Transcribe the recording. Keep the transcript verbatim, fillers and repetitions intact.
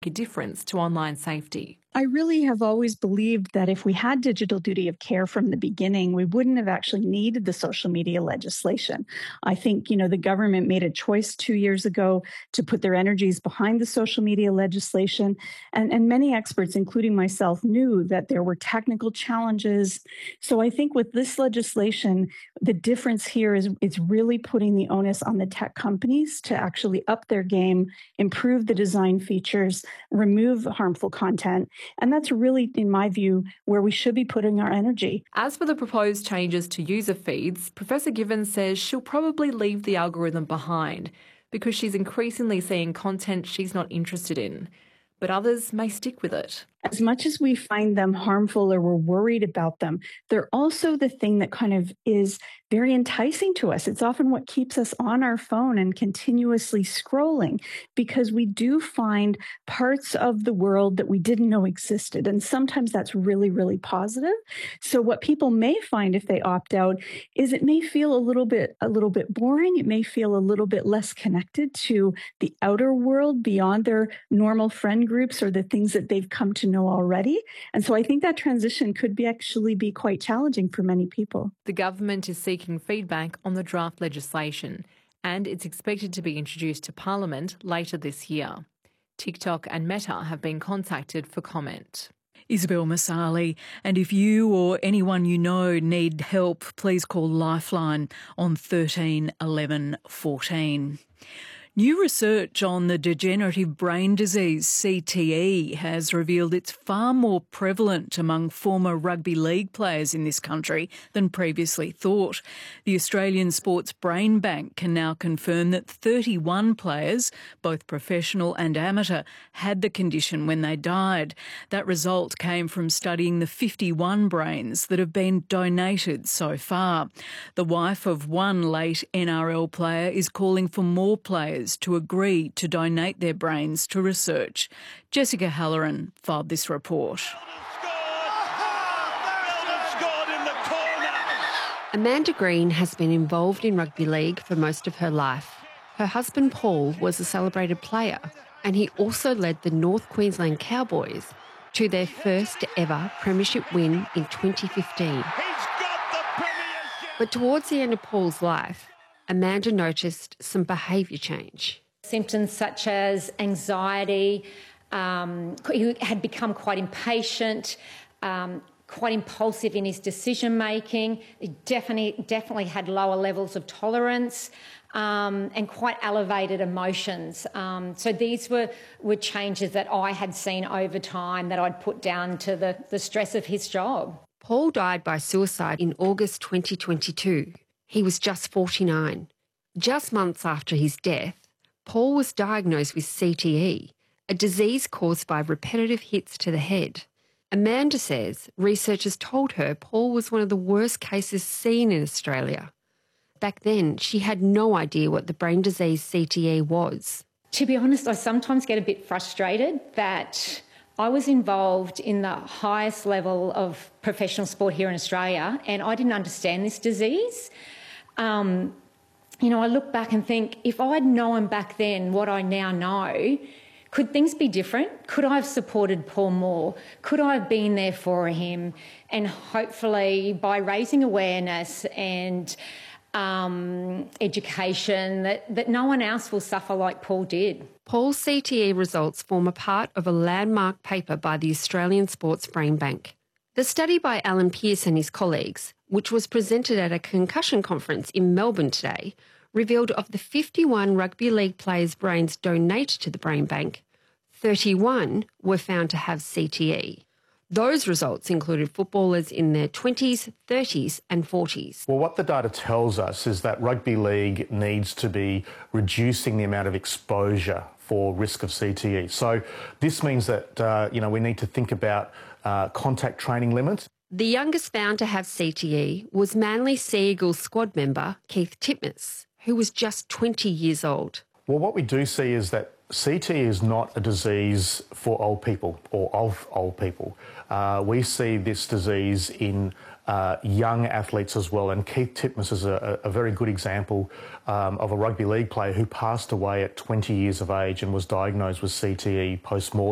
make a difference to online safety. I really have always believed that if we had digital duty of care from the beginning, we wouldn't have actually needed the social media legislation. I think, you know, the government made a choice two years ago to put their energies behind the social media legislation. And, and many experts, including myself, knew that there were technical challenges. So I think with this legislation, the difference here is it's really putting the onus on the tech companies to actually up their game, improve the design features, remove harmful content. And that's really, in my view, where we should be putting our energy. As for the proposed changes to user feeds, Professor Givens says she'll probably leave the algorithm behind because she's increasingly seeing content she's not interested in. But others may stick with it. As much as we find them harmful or we're worried about them, they're also the thing that kind of is very enticing to us. It's often what keeps us on our phone and continuously scrolling because we do find parts of the world that we didn't know existed. And sometimes that's really, really positive. So what people may find if they opt out is it may feel a little bit, a little bit boring. It may feel a little bit less connected to the outer world beyond their normal friend groups or the things that they've come to know already. And so I think that transition could be actually be quite challenging for many people. The government is seeking feedback on the draft legislation, and it's expected to be introduced to Parliament later this year. TikTok and Meta have been contacted for comment. Isabel Masali, and if you or anyone you know need help, please call Lifeline on thirteen eleven fourteen. New research on the degenerative brain disease C T E has revealed it's far more prevalent among former rugby league players in this country than previously thought. The Australian Sports Brain Bank can now confirm that thirty-one players, both professional and amateur, had the condition when they died. That result came from studying the fifty-one brains that have been donated so far. The wife of one late N R L player is calling for more players to agree to donate their brains to research. Jessica Halloran filed this report. Amanda Green has been involved in rugby league for most of her life. Her husband Paul was a celebrated player, and he also led the North Queensland Cowboys to their first ever premiership win in twenty fifteen. But towards the end of Paul's life, Amanda noticed some behaviour change. Symptoms such as anxiety, um, he had become quite impatient, um, quite impulsive in his decision-making. He definitely, definitely had lower levels of tolerance um, and quite elevated emotions. Um, so these were, were changes that I had seen over time that I'd put down to the, the stress of his job. Paul died by suicide in August twenty twenty-two. He was just forty-nine. Just months after his death, Paul was diagnosed with C T E, a disease caused by repetitive hits to the head. Amanda says researchers told her Paul was one of the worst cases seen in Australia. Back then, she had no idea what the brain disease C T E was. To be honest, I sometimes get a bit frustrated that I was involved in the highest level of professional sport here in Australia and I didn't understand this disease. Um, you know, I look back and think, if I'd known back then what I now know, could things be different? Could I have supported Paul more? Could I have been there for him? And hopefully by raising awareness and um, education that, that no one else will suffer like Paul did. Paul's C T E results form a part of a landmark paper by the Australian Sports Brain Bank. The study by Alan Pearce and his colleagues, which was presented at a concussion conference in Melbourne today, revealed of the fifty-one rugby league players' brains donated to the Brain Bank, thirty-one were found to have C T E. Those results included footballers in their twenties, thirties and forties. Well, what the data tells us is that rugby league needs to be reducing the amount of exposure for risk of C T E. So this means that, uh, you know, we need to think about uh, contact training limits. The youngest found to have C T E was Manly Sea Eagles squad member Keith Titmus, who was just twenty years old. Well, what we do see is that C T E is not a disease for old people or of old people. Uh, we see this disease in uh, young athletes as well, and Keith Titmus is a, a very good example um, of a rugby league player who passed away at twenty years of age and was diagnosed with C T E post-mortem.